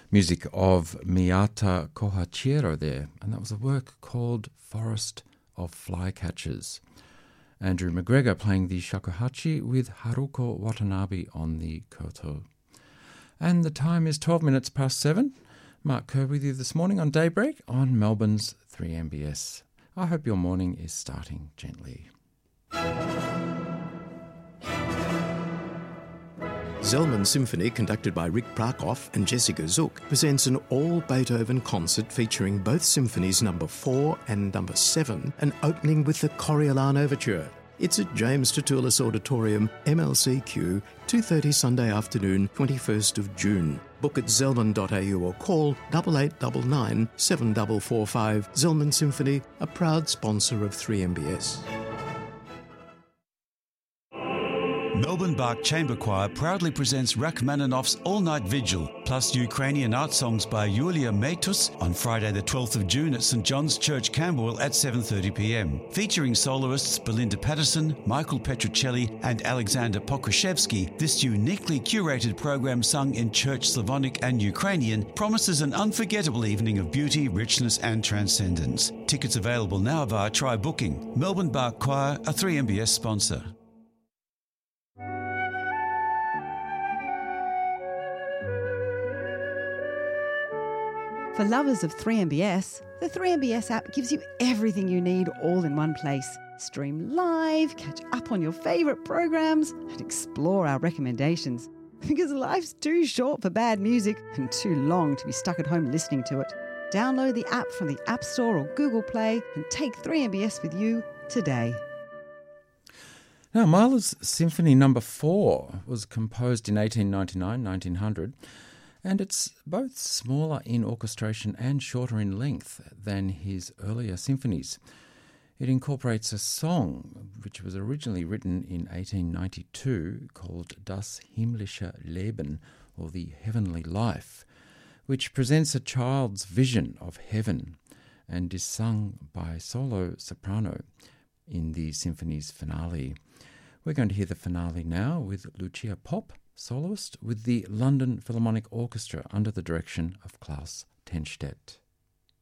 Music of Miyata Kohachiro there, and that was a work called Forest of Flycatchers. Andrew McGregor playing the shakuhachi with Haruko Watanabe on the koto. And the time is 12 minutes past 7. Mark Kerr with you this morning on Daybreak on Melbourne's 3MBS. I hope your morning is starting gently. Zelman Symphony, conducted by Rick Prakoff and Jessica Zook, presents an all-Beethoven concert featuring both symphonies number 4 and number 7, and opening with the Coriolan Overture. It's at James Tertulis Auditorium, MLCQ, 2:30 Sunday afternoon, 21st of June. Book at zelman.au or call 8899 7445. Zelman Symphony, a proud sponsor of 3MBS. Melbourne Bach Chamber Choir proudly presents Rachmaninoff's All-Night Vigil, plus Ukrainian art songs by Yulia Meitus on Friday the 12th of June at St John's Church, Camberwell at 7:30pm. Featuring soloists Belinda Patterson, Michael Petruccelli and Alexander Pokrashevsky, this uniquely curated program sung in Church Slavonic and Ukrainian promises an unforgettable evening of beauty, richness and transcendence. Tickets available now via Try Booking. Melbourne Bach Choir, a 3MBS sponsor. For lovers of 3MBS, the 3MBS app gives you everything you need all in one place. Stream live, catch up on your favourite programs, and explore our recommendations. Because life's too short for bad music and too long to be stuck at home listening to it. Download the app from the App Store or Google Play and take 3MBS with you today. Now, Mahler's Symphony No. 4 was composed in 1899-1900, and it's both smaller in orchestration and shorter in length than his earlier symphonies. It incorporates a song which was originally written in 1892 called Das himmlische Leben, or the Heavenly Life, which presents a child's vision of heaven and is sung by solo soprano in the symphony's finale. We're going to hear the finale now with Lucia Popp, soloist with the London Philharmonic Orchestra under the direction of Klaus Tenstedt.